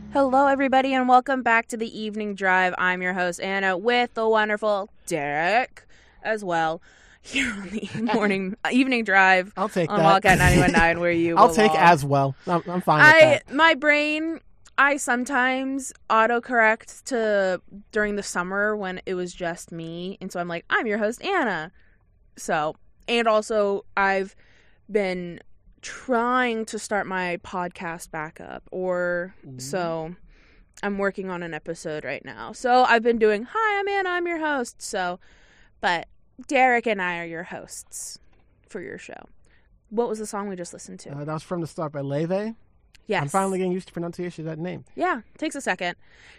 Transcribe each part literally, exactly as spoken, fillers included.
Hello, everybody, and welcome back to the Evening Drive. I'm your host, Anna, with the wonderful Derek as well. Here on the morning Evening Drive. I'll take on that. Wildcat ninety-one point nine, where you I'll belong. take as well. I'm, I'm fine with I that. my brain, I sometimes autocorrect to during the summer when it was just me, and so I'm like, I'm your host, Anna. So, and also I've been trying to start my podcast back up, or mm. so I'm working on an episode right now. So I've been doing, hi, I'm Anna, I'm your host. So, but Derek and I are your hosts for your show. What was the song we just listened to? Uh, that was From the Start by Leve. Yes. I'm finally getting used to pronunciation of that name. Yeah, takes a second.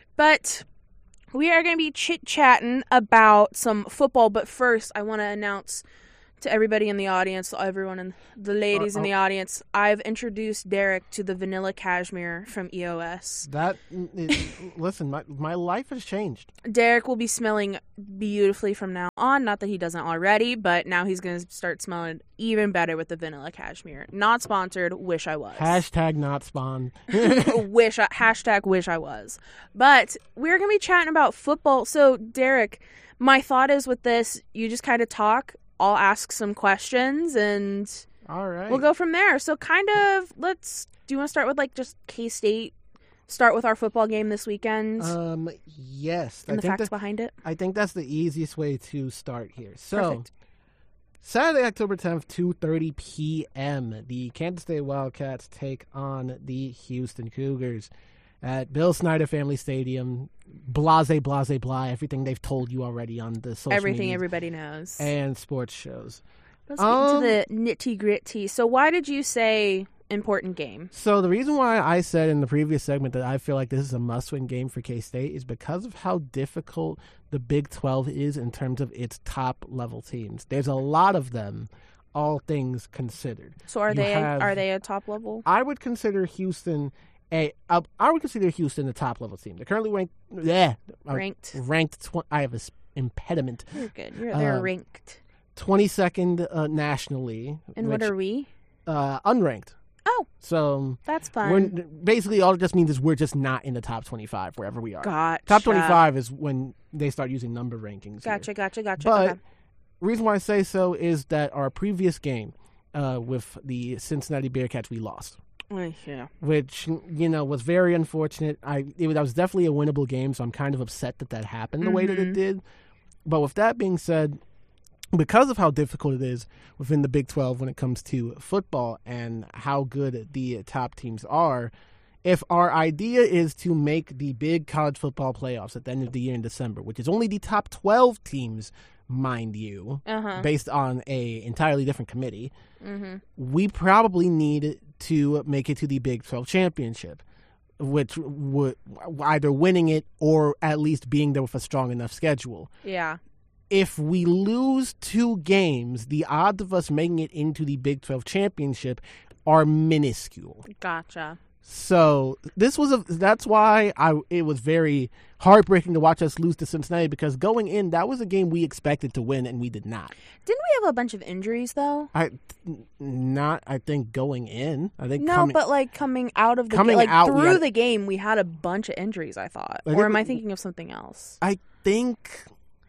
But we are going to be chit-chatting about some football. But first, I want to announce to everybody in the audience, everyone in the ladies uh, in the audience, I've introduced Derek to the Vanilla Cashmere from E O S. That is, listen, my my life has changed. Derek will be smelling beautifully from now on. Not that he doesn't already, but now he's going to start smelling even better with the Vanilla Cashmere. Not sponsored. Wish I was. Hashtag not spawn. wish I, hashtag wish I was. But we're going to be chatting about football. So Derek, my thought is with this, you just kind of talk. I'll ask some questions, and all right, we'll go from there. So kind of, let's, do you want to start with, like, just K-State? Start with our football game this weekend? Um, yes. And I the think facts that, behind it? I think that's the easiest way to start here. So, Perfect. Saturday, October tenth, two thirty p.m., the Kansas State Wildcats take on the Houston Cougars at Bill Snyder Family Stadium. Blase, blase, blah, everything they've told you already on the social Everything media everybody knows. and sports shows. Let's get um, into the nitty-gritty. So why did you say important game? So the reason why I said in the previous segment that I feel like this is a must-win game for K-State is because of how difficult the Big twelve is in terms of its top-level teams. There's a lot of them, all things considered. So are you they have, are they a top level? I would consider Houston a. Uh, I would consider Houston a top-level team. They're currently ranked. Yeah, uh, ranked. Ranked. Tw- I have an impediment. You're good. You're, they're uh, ranked. twenty-second uh, nationally. And which, what are we? Uh, unranked. Oh, so that's fun. We're, basically, all it just means is we're just not in the top twenty-five wherever we are. Gotcha. Top twenty-five is when they start using number rankings. Gotcha, here. gotcha, gotcha. But okay. the reason why I say so is that our previous game uh, with the Cincinnati Bearcats, we lost. Uh, yeah. Which, you know, was very unfortunate. I it, that was definitely a winnable game, so I'm kind of upset that that happened the mm-hmm. way that it did. But with that being said, because of how difficult it is within the Big twelve when it comes to football and how good the top teams are, if our idea is to make the big college football playoffs at the end of the year in December, which is only the top twelve teams, mind you, uh-huh. based on a entirely different committee, mm-hmm. we probably need to make it to the Big twelve championship, which would either winning it or at least being there with a strong enough schedule. Yeah. If we lose two games, the odds of us making it into the Big twelve championship are minuscule. Gotcha. So this was a. That's why I. It was very heartbreaking to watch us lose to Cincinnati, because going in, that was a game we expected to win and we did not. Didn't we have a bunch of injuries though? I not. I think going in. I think no, coming, but like coming out of the coming game, like out, through had, the game, we had a bunch of injuries. I thought, I or am we, I thinking of something else? I think.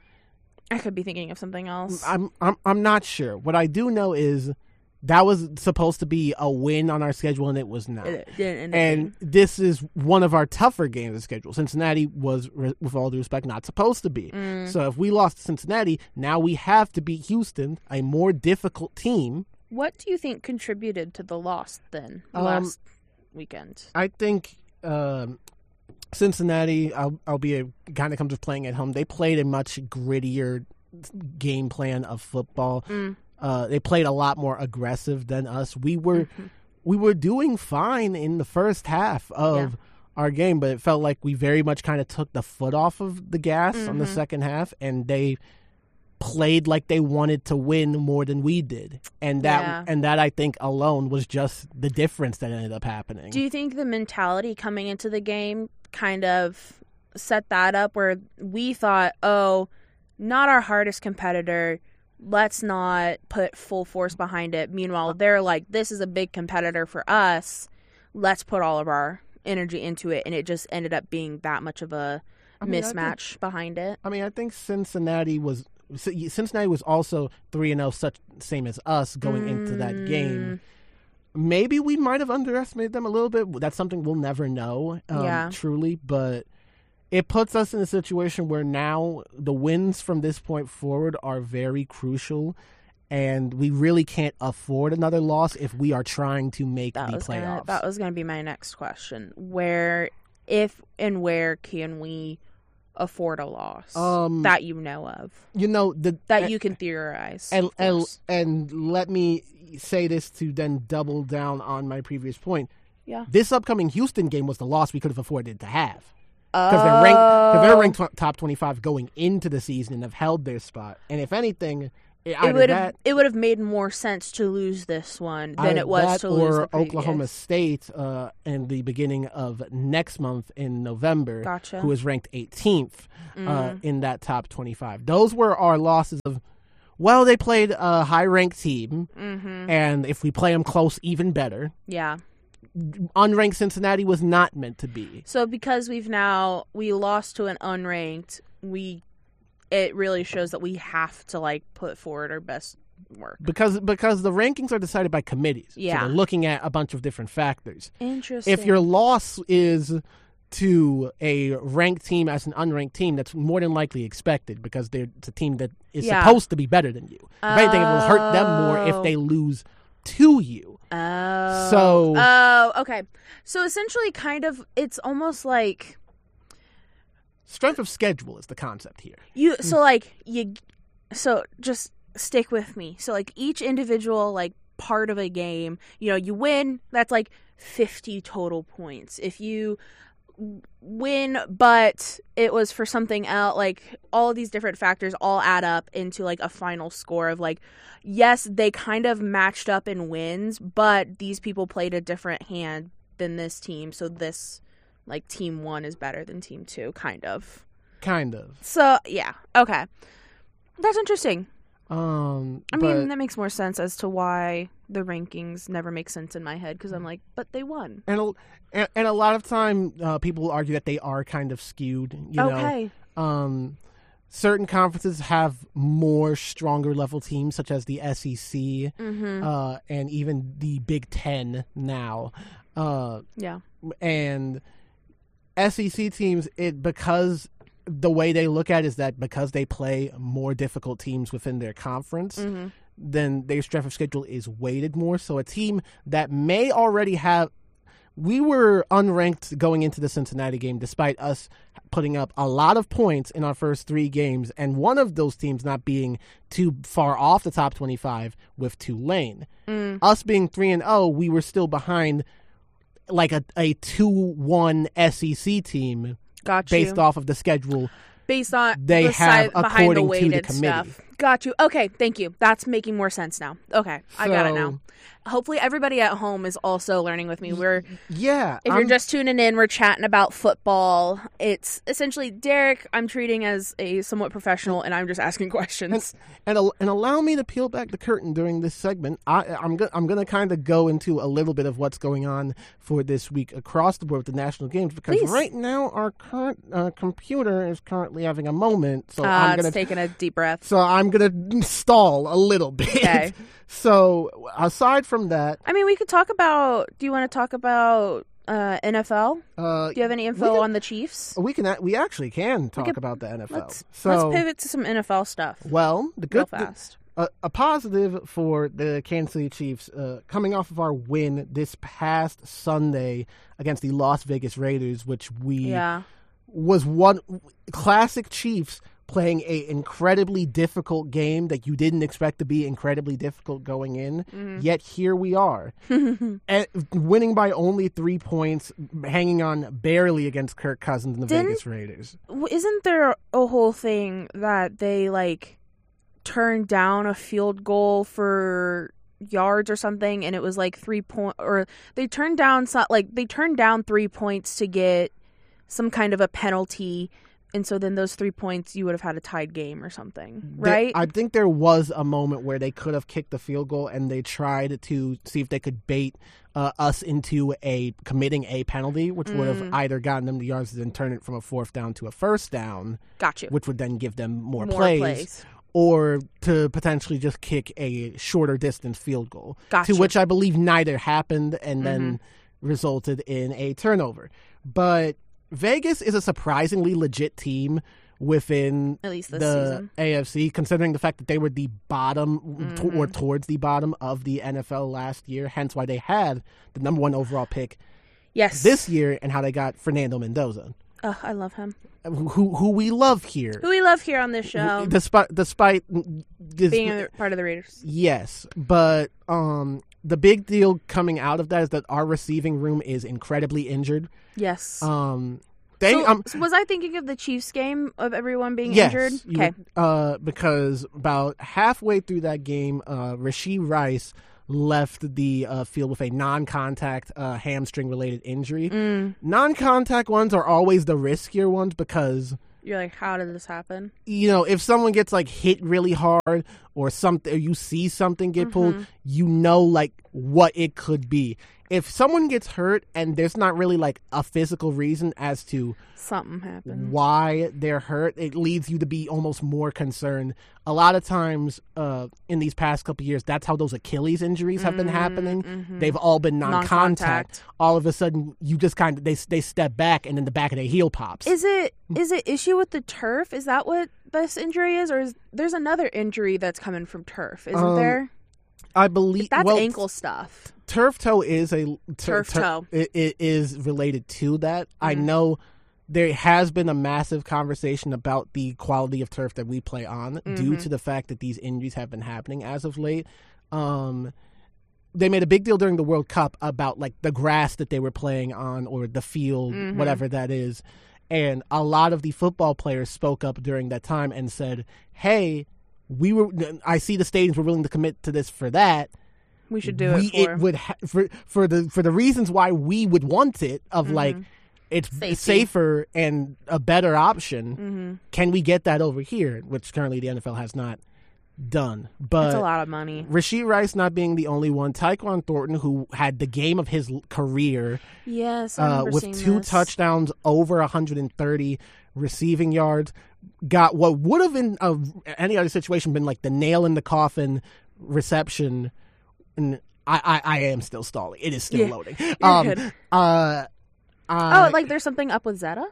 I could be thinking of something else. I'm I'm I'm not sure. What I do know is that was supposed to be a win on our schedule, and it was not. It didn't, and this is one of our tougher games of schedule. Cincinnati was, with all due respect, not supposed to be. Mm. So if we lost to Cincinnati, now we have to beat Houston, a more difficult team. What do you think contributed to the loss then um, last weekend? I think um, Cincinnati, I'll, I'll be a kind of comes with playing at home. They played a much grittier game plan of football. Mm. Uh, they played a lot more aggressive than us. We were mm-hmm. we were doing fine in the first half of yeah. our game, but it felt like we very much kind of took the foot off of the gas mm-hmm. on the second half, and they played like they wanted to win more than we did. And that yeah. and that I think alone was just the difference that ended up happening. Do you think the mentality coming into the game kind of set that up where we thought, oh, not our hardest competitor, let's not put full force behind it. Meanwhile, they're like, this is a big competitor for us. Let's put all of our energy into it, and it just ended up being that much of a I mean, mismatch think, behind it. I mean, I think Cincinnati was Cincinnati was also three and zero, such same as us going mm. into that game. Maybe we might have underestimated them a little bit. That's something we'll never know, um, yeah. truly. But it puts us in a situation where now the wins from this point forward are very crucial, and we really can't afford another loss if we are trying to make that the playoffs. Gonna, that was going to be my next question. Where, if and where can we afford a loss um, that you know of? You know the, that you can theorize. And and, and let me say this to then double down on my previous point. Yeah. This upcoming Houston game was the loss we could have afforded to have. Because they're ranked, cause they're ranked t- top twenty-five going into the season and have held their spot. And if anything, it would that, have it would have made more sense to lose this one than it was to lose the previous. Or Oklahoma State uh, in the beginning of next month in November, gotcha. who is ranked eighteenth mm. uh, in that top twenty-five. Those were our losses of, well, they played a high-ranked team, mm-hmm. and if we play them close, even better. Yeah. Unranked Cincinnati was not meant to be. So because we've now, we lost to an unranked, we, it really shows that we have to, like, put forward our best work. Because because the rankings are decided by committees. Yeah. So they're looking at a bunch of different factors. Interesting. If your loss is to a ranked team as an unranked team, that's more than likely expected because they're, it's a team that is yeah. supposed to be better than you. If oh. anything, it will hurt them more if they lose to you. Oh. So. Oh, okay. So essentially, kind of, it's almost like. Strength of schedule is the concept here. You So, like, you. So, just stick with me. So, like, each individual, like, part of a game, you know, you win, that's like fifty total points. If you win, but it was for something else, like all of these different factors all add up into like a final score of like, yes, they kind of matched up in wins, but these people played a different hand than this team, so this like team one is better than team two, kind of. Kind of. So yeah, okay, that's interesting. Um, I but, mean, that makes more sense as to why the rankings never make sense in my head, because I'm like, but they won. And a, and a lot of time, uh, people argue that they are kind of skewed. You okay. know, um, certain conferences have more stronger level teams, such as the S E C mm-hmm. uh, and even the Big Ten now. Uh, yeah. And S E C teams, it because. The way they look at it is that because they play more difficult teams within their conference, mm-hmm. then their strength of schedule is weighted more. So a team that may already have... We were unranked going into the Cincinnati game despite us putting up a lot of points in our first three games, and one of those teams not being too far off the top twenty-five with Tulane. Mm. Us being three and oh, we were still behind like a, a two one S E C team. Got based you. off of the schedule based on they the have side, according the to the committee. Stuff. Got you. Okay, thank you. That's making more sense now. Okay, so, I got it now. Hopefully everybody at home is also learning with me. We're yeah. If I'm, you're just tuning in, we're chatting about football. It's essentially Derek I'm treating as a somewhat professional, and I'm just asking questions. And and, and allow me to peel back the curtain during this segment. I, I'm go, I'm going to kind of go into a little bit of what's going on for this week across the board with the national games, because Please. right now our current uh, computer is currently having a moment. So uh, I'm going to taking a deep breath. So I'm going to stall a little bit. Okay. So aside from that, I mean, we could talk about. Do you want to talk about uh, N F L? Uh, do you have any info can, on the Chiefs? We can. We actually can talk can, about the N F L. Let's, so, let's pivot to some N F L stuff. Well, the good real fast. The, a, a positive for the Kansas City Chiefs, uh, coming off of our win this past Sunday against the Las Vegas Raiders, which we yeah. was one classic Chiefs. Playing a incredibly difficult game that you didn't expect to be incredibly difficult going in, mm-hmm. yet here we are, and winning by only three points, hanging on barely against Kirk Cousins and the Didn't, Vegas Raiders. Isn't there a whole thing that they like turned down a field goal for yards or something, and it was like three point, or they turned down so, like they turned down three points to get some kind of a penalty. and so then those three points, you would have had a tied game or something, right? There, I think there was a moment where they could have kicked the field goal and they tried to see if they could bait uh, us into a committing a penalty, which mm. would have either gotten them the yards and turn it from a fourth down to a first down. Got you. Which would then give them more, more plays. plays. Or to potentially just kick a shorter distance field goal. Gotcha. To which I believe neither happened and mm-hmm. then resulted in a turnover. But Vegas is a surprisingly legit team within at least this the season. A F C, considering the fact that they were the bottom mm-hmm. to, or towards the bottom of the N F L last year, hence why they had the number one overall pick yes. this year and how they got Fernando Mendoza. Oh, I love him. Who who we love here. Who we love here on this show. Despite despite this, being a part of the Raiders. Yes, but um, the big deal coming out of that is that our receiving room is incredibly injured. Yes. Um, they, so, um, so was I thinking of the Chiefs game of everyone being yes, injured? Okay. Uh, because about halfway through that game, uh, Rashee Rice left the uh, field with a non-contact uh, hamstring-related injury. Mm. Non-contact ones are always the riskier ones because you're like, how did this happen? You know, if someone gets like hit really hard or something, or you see something get pulled, mm-hmm. you know like what it could be. If someone gets hurt and there's not really like a physical reason as to something happened, why they're hurt, it leads you to be almost more concerned. A lot of times uh, in these past couple of years, that's how those Achilles injuries have mm-hmm, been happening. Mm-hmm. They've all been non-contact. non-contact. All of a sudden, you just kind of they they step back and then the back of their heel pops. Is it is it issue with the turf? Is that what this injury is, or is there's another injury that's coming from turf? Isn't um, there? I believe that's well, ankle stuff. Turf toe is a tur- turf tur- toe. It, it is related to that. Mm-hmm. I know there has been a massive conversation about the quality of turf that we play on mm-hmm. due to the fact that these injuries have been happening as of late. Um, they made a big deal during the World Cup about like the grass that they were playing on or the field, mm-hmm. whatever that is. And a lot of the football players spoke up during that time and said, hey, we were. I see the stadiums were willing to commit to this for that. We should do we, it for it would ha- for for the for the reasons why we would want it of mm-hmm. like it's Safety. safer and a better option. Mm-hmm. Can we get that over here? Which currently the N F L has not done. But it's a lot of money. Rashee Rice not being the only one. Tyquan Thornton, who had the game of his career, yes, I uh, with two this. touchdowns, over one hundred thirty receiving yards, got what would have in uh, any other situation been like the nail in the coffin reception. And I, I, I am still stalling. It is still yeah, loading. You're um, good. Uh, uh, oh, like there's something up with Zeta?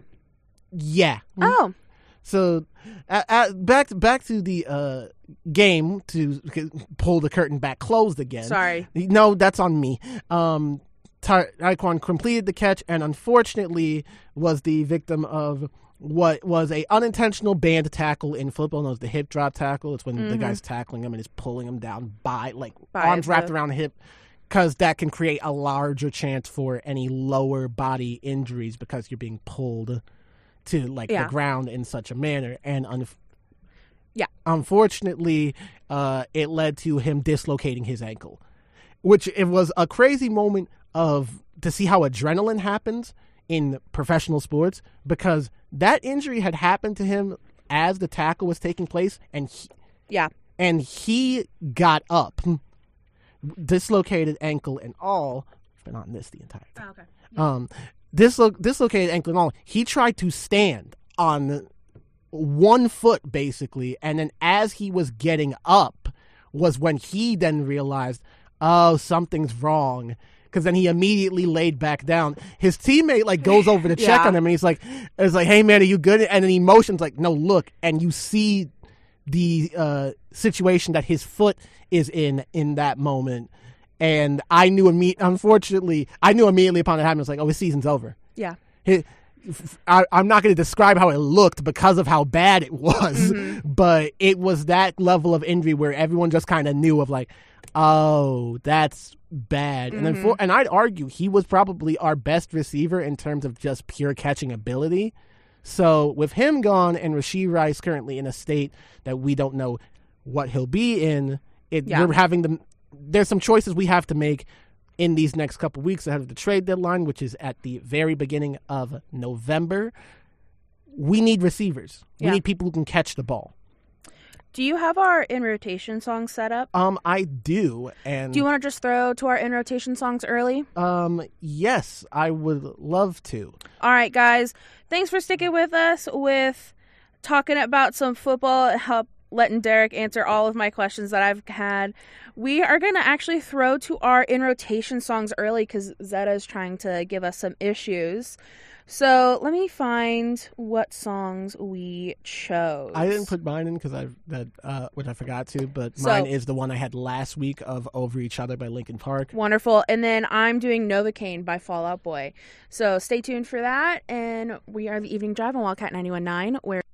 Yeah. Oh. So, uh, uh, back back to the uh, game to pull the curtain back closed again. Sorry. No, that's on me. Um, Ty- Tyquan completed the catch and unfortunately was the victim of what was a unintentional band tackle in football known as the hip drop tackle. It's when mm-hmm. the guy's tackling him and is pulling him down by, like, by arms the... wrapped around the hip, because that can create a larger chance for any lower body injuries because you're being pulled to, like, yeah. the ground in such a manner. And un- yeah. unfortunately, uh, it led to him dislocating his ankle, which it was a crazy moment of to see how adrenaline happens in professional sports, because that injury had happened to him as the tackle was taking place, and he, yeah, and he got up, dislocated ankle and all. I've been on this the entire time. Oh, okay. Yeah. Um, dislo- dislocated ankle and all. He tried to stand on one foot basically, and then as he was getting up, was when he then realized, oh, something's wrong. Because then he immediately laid back down. His teammate like goes over to check yeah. on him, and he's like, "It's like, hey man, are you good?" And then he motions like, "No, look." And you see the uh, situation that his foot is in in that moment. And I knew immediately. Unfortunately, I knew immediately upon it happening. It's like, oh, his season's over. Yeah. His, I, I'm not going to describe how it looked because of how bad it was, mm-hmm. but it was that level of injury where everyone just kind of knew of like, oh, that's bad. Mm-hmm. And then for, and I'd argue he was probably our best receiver in terms of just pure catching ability. So with him gone and Rashee Rice currently in a state that we don't know what he'll be in, it yeah. we're having the there's some choices we have to make in these next couple weeks ahead of the trade deadline, which is at the very beginning of November. we need receivers. We Yeah. need people who can catch the ball. Do you have our in rotation songs set up? Um, I do, and Do you want to just throw to our in rotation songs early? um, yes, I would love to. All right, guys. Thanks for sticking with us with talking about some football. Help letting Derek answer all of my questions that I've had. We are going to actually throw to our in rotation songs early because Zeta is trying to give us some issues. So let me find what songs we chose. I didn't put mine in because I that uh, which I forgot to, but So- mine is the one I had last week of "Over Each Other" by Linkin Park. Wonderful. And then I'm doing Novocaine by Fall Out Boy. So stay tuned for that. And we are the Evening Drive on Wildcat ninety-one point nine, where